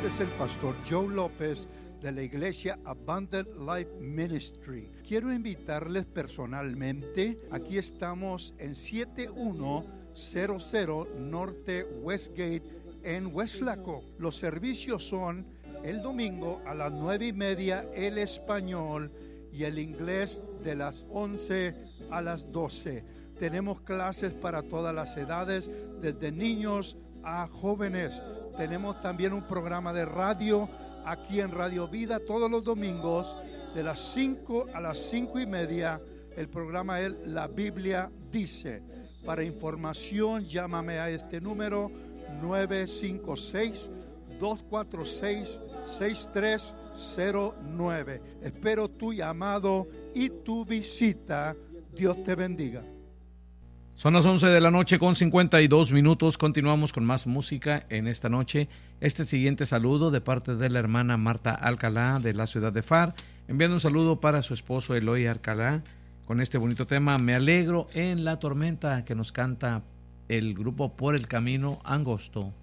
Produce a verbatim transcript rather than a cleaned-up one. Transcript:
Este es el pastor Joe López de la iglesia Abundant Life Ministry. Quiero invitarles personalmente. Aquí estamos en siete uno cero cero Norte Westgate en Weslaco. Los servicios son el domingo a las nueve y media el español y el inglés de las once a las doce. Tenemos clases para todas las edades, desde niños a jóvenes. Tenemos también un programa de radio aquí en Radio Vida todos los domingos de las cinco a las cinco y media. El programa es La Biblia Dice. Para información, llámame a este número nueve cinco seis, dos cuatro seis, seis tres cero nueve. Espero tu llamado y tu visita. Dios te bendiga. Son las once de la noche con cincuenta y dos minutos. Continuamos con más música en esta noche. Este siguiente saludo de parte de la hermana Marta Alcalá de la ciudad de F A R, enviando un saludo para su esposo Eloy Alcalá con este bonito tema Me alegro en la tormenta, que nos canta el grupo Por el Camino Angosto.